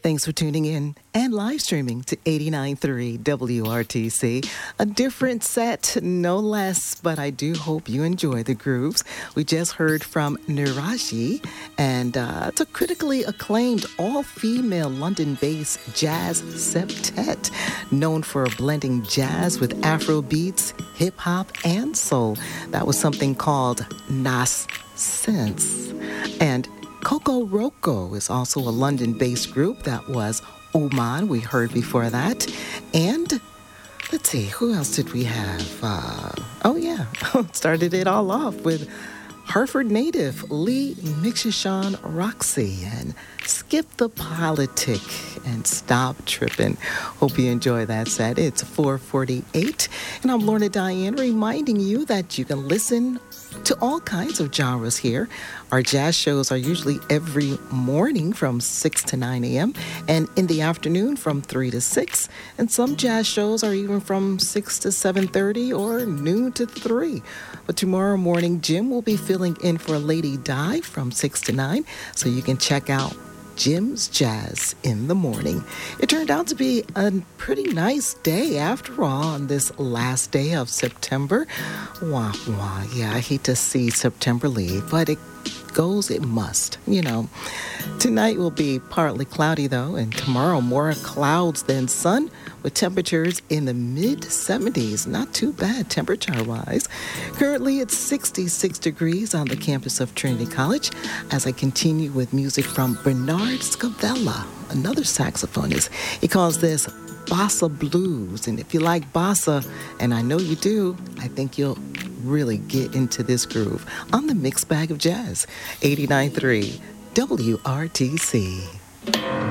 Thanks for tuning in and live streaming to 89.3 WRTC. A different set, no less, but I do hope you enjoy the grooves. We just heard from Nirashi, and it's a critically acclaimed all-female London-based jazz septet, known for blending jazz with Afro beats, hip-hop, and soul. That was something called Nas Sense. And Coco Roco is also a London-based group. That was Oman, we heard before that. And let's see, who else did we have? Started it all off with Hartford native Lee Mixishon Roxy and Skip the Politic and Stop Trippin'. Hope you enjoy that set. It's 4:48, and I'm Lorna Diane reminding you that you can listen to all kinds of genres here. Our jazz shows are usually every morning from 6 to 9 a.m. and in the afternoon from 3 to 6. And some jazz shows are even from 6 to 7:30 or noon to 3. But tomorrow morning, Jim will be filling in for Lady Di from 6 to 9, so you can check out Jim's Jazz in the morning. It turned out to be a pretty nice day after all on this last day of September. Wah, wah. Yeah, I hate to see September leave, but it goes, it must, Tonight will be partly cloudy, though, and tomorrow more clouds than sun with temperatures in the mid-70s. Not too bad temperature-wise. Currently, it's 66 degrees on the campus of Trinity College as I continue with music from Bernard Scavella, another saxophonist. He calls this Bossa Blues, and if you like bossa, and I know you do, I think you'll really get into this groove on the Mixed Bag of Jazz. 89.3 WRTC.